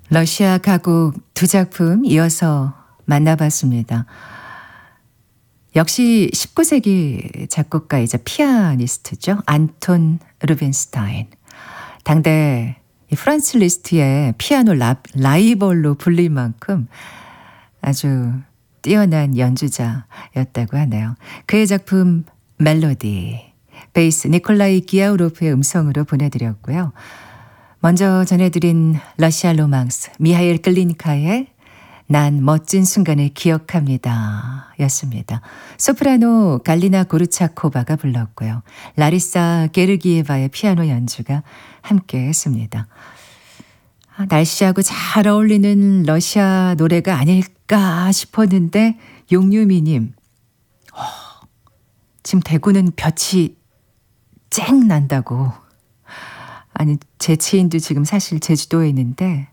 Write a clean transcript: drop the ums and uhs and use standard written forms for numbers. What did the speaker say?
러시아 가곡 두 작품 이어서 만나봤습니다. 역시 19세기 작곡가이자 피아니스트죠. 안톤 루벤스타인. 당대 이 프란츠 리스트의 피아노 라이벌로 불릴 만큼 아주 뛰어난 연주자였다고 하네요. 그의 작품 멜로디, 베이스 니콜라이 기아우로프의 음성으로 보내드렸고요. 먼저 전해드린 러시아 로망스 미하일 글린카의 난 멋진 순간을 기억합니다 였습니다. 소프라노 갈리나 고르차코바가 불렀고요. 라리사 게르기에바의 피아노 연주가 함께 했습니다. 날씨하고 잘 어울리는 러시아 노래가 아닐까 싶었는데 용유미님, 지금 대구는 볕이 쨍 난다고. 아니 제 지인도 지금 사실 제주도에 있는데